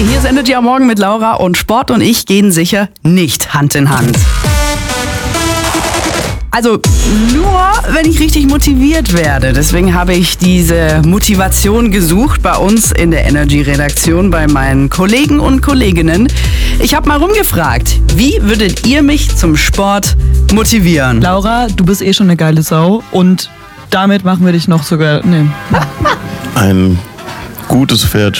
Hi, hier ist Energy am Morgen mit Laura und Sport und ich gehen sicher nicht Hand in Hand. Also nur, wenn ich richtig motiviert werde. Deswegen habe ich diese Motivation gesucht bei uns in der Energy-Redaktion, bei meinen Kollegen und Kolleginnen. Ich habe mal rumgefragt, wie würdet ihr mich zum Sport motivieren? Laura, du bist eh schon eine geile Sau und damit machen wir dich noch sogar... Nee. Ein gutes Pferd